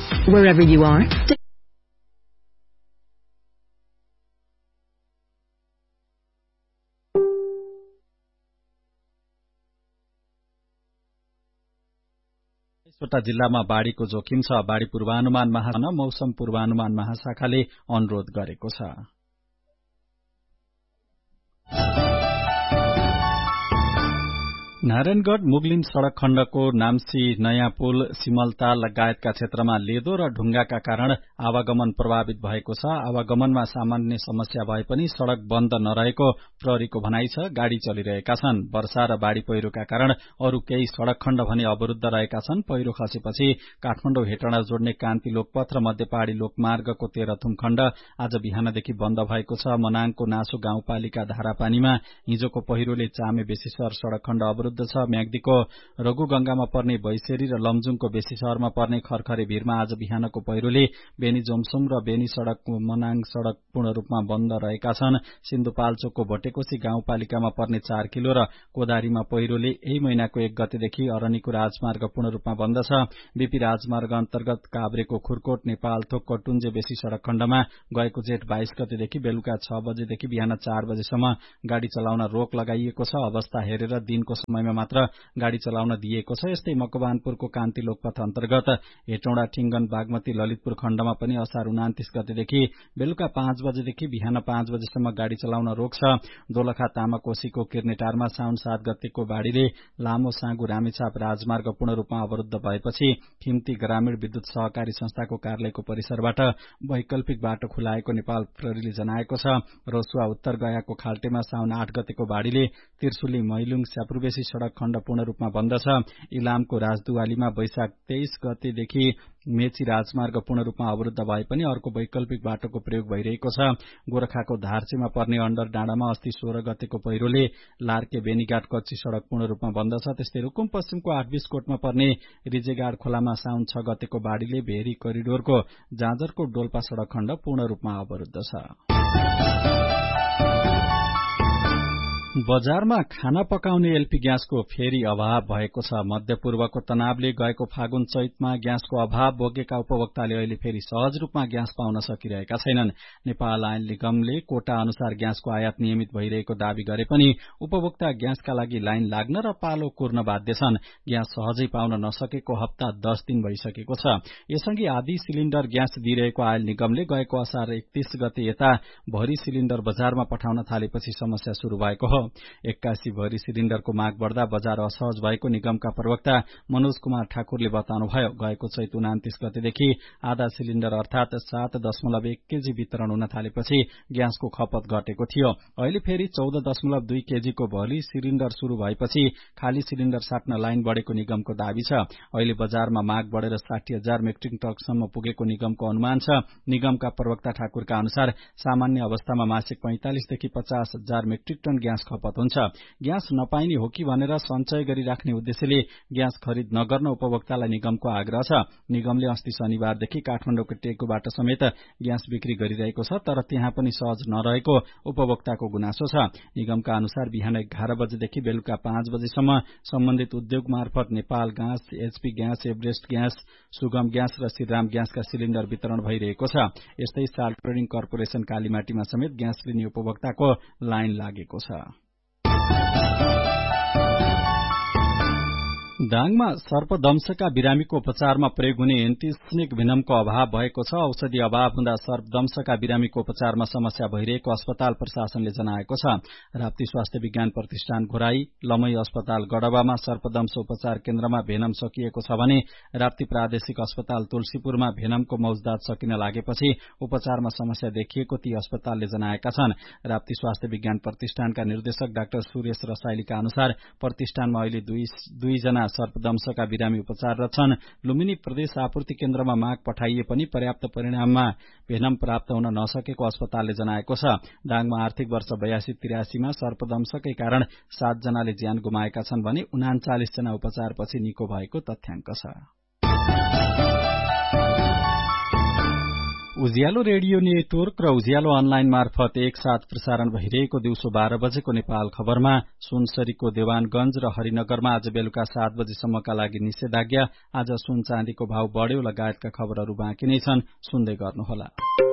Wherever you are. वटा जिल्लामा बाढ़ीको जोखिम छ। बाढ़ी पूर्वानुमान मौसम पूर्वानुमान महाशाखाले अनुरोध गरेको छ। नारायणगढ़ मुगलिन सड़क खण्डको नाम्ची नयाँ पुल सिमलताल लगायतका क्षेत्रमा लेदो र ढुंगाका कारण आवागमन प्रभावित भएको छ। आवागमनमा सामान्य समस्या भए पनि सड़क बन्द नरहेको प्रहरीको भनाइ छ। गाड़ी चलिरहेका छन्। वर्षा र बाढ़ी पहिरोका कारण अरू केही सड़क खण्ड भने अवरुद्ध रहेका छन्। पहिरो खसेपछि काठमाडौँ हेटौँडा जोड्ने कान्ति लोकपथ र मध्यपहाड़ी लोकमार्गको तेह्रथुम खण्ड आज बिहानदेखि बन्द भएको छ। मनाङको नासो गाउँपालिका धारापानीमा हिजोको पहिरोले चामे बेसीसर सड़क खण्ड अवरुद्ध छ। म्याग्दीको रघुगंगामा पर्ने बैसेरी र लमजुङको बेसी शहरमा पर्ने खरखरे भीरमा आज बिहानको पहिरोले बेनी जोमसुम र बेनी सड़क मनाङ सड़क पूर्ण रूपमा बन्द रहेका छन्। सिन्धुपाल्चोकको भटेकोशी गाउँपालिकामा पर्ने 4 किलो र कोदारीमा पहिरोले यही महिनाको 1 गतेदेखि अरनीको राजमार्ग पूर्ण रूपमा बन्द छ। बीपी राजमार्ग अन्तर्गत काभ्रेको खुरकोट नेपालथोक कटुञ्जे बेसी सड़क खण्डमा गएको जेठ 22 गतेदेखि बेलुका 6 बजेदेखि बिहान 4 बजेसम्म गाड़ी चलाउन रोक लगाइएको छ। अवस्था हेरेर दिनको समयमा मात्र गाड़ी चलाउन दिएको छ। यस्तै मकवानपुरको कान्ति लोकपथ अन्तर्गत हेटौँडा ठिंगन बागमती ललितपुर खण्डमा पनि असार 29 गतेदेखि बेलुका 5 बजेदेखि बिहान 5 बजेसम्म गाड़ी चलाउन रोक छ। दोलखा तामाकोशीको किर्नेटारमा साउन 7 गतेको बाढ़ीले लामो साँगु रामेछाप राजमार्ग पूर्ण रूपमा अवरुद्ध भएपछि खिम्ती ग्रामीण विद्युत सहकारी संस्थाको कार्यालयको परिसरबाट वैकल्पिक बाटो खुलाएको नेपाल प्रहरीले जनाएको छ। रोसुवा उत्तर गयाको खाल्टेमा साउन 8 गतेको बाढ़ीले त्रिशुली मैलुङ स्यापुरबेसी सड़क खण्ड पूर्ण रूपमा बन्द छ। इलामको राजदुवालीमा वैशाख 23 गतेदेखि मेची राजमार्ग पूर्ण रूपमा अवरुद्ध भए पनि अर्को वैकल्पिक बाटोको प्रयोग भइरहेको छ। गोरखाको धारचीमा पर्ने अण्डर डाँडामा अस्ति 16 गतेको पहिरोले लार्के बेनीघाट कच्ची सड़क पूर्ण रूपमा बन्द छ। त्यस्तै रुकुम पश्चिमको 820 पर्ने रिजेगाड खोलामा साउन 6 गतेको बाढ़ीले भेरी करिडोरको जाजरकोट डोल्पा सड़क खण्ड पूर्ण रूपमा अवरुद्ध छ। बजारमा खाना पकाउने एलपी ग्यासको फेरि अभाव भएको छ। मध्यपूर्वको तनावले गएको फागुन चैतमा ग्यासको अभाव भोगेका उपभोक्ताले अहिले फेरि सहज रूपमा ग्यास पाउन सकिरहेका छैनन्। नेपाल आयल निगमले कोटा अनुसार ग्यासको आयात नियमित भइरहेको दावी गरे पनि उपभोक्ता ग्यासका लागि लाइन लाग्न र पालो कुर्न बाध्य छन्। ग्यास सहजै पाउन नसकेको हप्ता 10 दिन भइसकेको छ। यसअघि आधी सिलिण्डर ग्यास दिइरहेको आयल निगमले गएको असार 31 गते यता भरी सिलिण्डर बजारमा पठाउन थालेपछि समस्या शुरू भएको हो। 81 भरी सिलिण्डरको माग बढ्दा बजार असहज भएको निगमका प्रवक्ता मनोज कुमार ठाकुरले बताउनुभयो। गएको चैत 29 गतेदेखि आधा सिलिण्डर अर्थात 7.1 केजी वितरण हुन थालेपछि ग्यासको खपत घटेको थियो। अहिले फेरि 14.2 केजीको भली सिलिण्डर शुरू भएपछि खाली सिलिण्डर साट्न लाइन बढेको निगमको दावी छ। अहिले बजारमा माग बढेर 60,000 मेट्रिक टनसम्म पुगेको निगमको अनुमान छ। निगमका प्रवक्ता ठाकुरका अनुसार सामान्य अवस्थामा मासिक 45 देखि 50,000 मेट्रिक टन ग्यास खपत हुन्छ। ग्यास नपाइने हो कि भनेर सञ्चय गरिराख्ने उद्देश्यले ग्यास खरिद नगर्न उपभोक्तालाई निगमको आग्रह छ। निगमले अस्ति शनिबारदेखि काठमाडौँको टेकुबाट समेत ग्यास बिक्री गरिरहेको छ, तर त्यहाँ पनि सहज नरहेको उपभोक्ताको गुनासो छ। निगमका अनुसार बिहान 11 बजेदेखि बेलुका 5 बजेसम्म सम्बन्धित उद्योग मार्फत Nepal gas, HP gas, Everest gas, सुगम ग्यास र श्रीराम ग्यासका सिलिण्डर वितरण भइरहेको छ। यस्तै साल ट्रेडिङ कर्पोरेशन कालीमाटीमा समेत ग्यास लिने उपभोक्ताको लाइन लागेको छ। दाङमा सर्पदंशका बिरामीको उपचारमा प्रयोग हुने एन्टिस्नेक भेनमको अभाव भएको छ। औषधि अभाव हुँदा सर्पदंशका बिरामीको उपचारमा समस्या भइरहेको अस्पताल प्रशासनले जनाएको छ। राप्ती स्वास्थ्य विज्ञान प्रतिष्ठान घोराई, लमई अस्पताल गडवामा सर्पदंश उपचार केन्द्रमा भेनम सकिएको छ भने राप्ती प्रादेशिक अस्पताल तुलसीपुरमा भेनमको मौजदात सकिन लागेपछि उपचारमा समस्या देखिएको ती अस्पतालले जनाएका छन्। राप्ती स्वास्थ्य विज्ञान प्रतिष्ठानका निर्देशक डाक्टर सुरेश रसाइलीका अनुसार प्रतिष्ठानमा अहिले 2 जना सर्पदंशका बिरामी उपचाररत छन्। लुम्बिनी प्रदेश आपूर्ति केन्द्रमा माग पठाइए पनि पर्याप्त परिणाममा भेनम प्राप्त हुन नसकेको अस्पतालले जनाएको छ। दाङमा आर्थिक वर्ष 82-83 मा सर्पदंशकै कारण 7 जनाले ज्यान गुमाएका छन् भने 39 जना उपचारपछि निको भएको तथ्याङ्क छ। उज्यालो रेडियो नेटवर्क र उज्यालो अनलाइन मार्फत एकसाथ प्रसारण भइरहेको दिउँसो 12 बजेको नेपाल खबरमा सुनसरीको देवानगंज र हरिनगरमा आज बेलुका 7 बजेसम्मका लागि निषेधाज्ञा, आज सुन चाँदीको भाव बढ्यो लगायतका खबरहरू बाँकी नै छन्, सुन्दै गर्नुहोला।